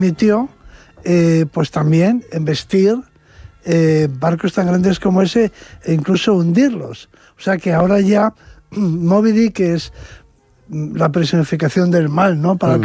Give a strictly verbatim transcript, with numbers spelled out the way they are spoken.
permitió eh, pues también embestir eh, barcos tan grandes como ese e incluso hundirlos. O sea que ahora ya Moby Dick es la personificación del mal, ¿no? Para